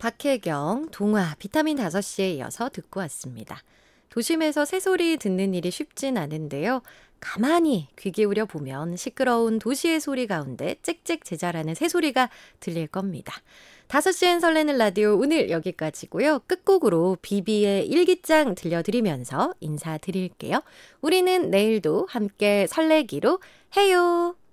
박혜경, 동화, 비타민 5시에 이어서 듣고 왔습니다. 도심에서 새소리 듣는 일이 쉽진 않은데요. 가만히 귀 기울여 보면 시끄러운 도시의 소리 가운데 짹짹 제자라는 새소리가 들릴 겁니다. 5시엔 설레는 라디오 오늘 여기까지고요. 끝곡으로 비비의 일기장 들려드리면서 인사드릴게요. 우리는 내일도 함께 설레기로 해요.